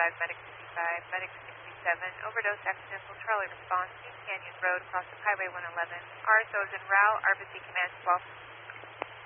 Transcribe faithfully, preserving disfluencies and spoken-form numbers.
five, Medic fifty-five, Medic sixty-seven, overdose accidental trolley response, East Canyon Road, across of Highway one eleven. R S O is en route, R B C Command twelve.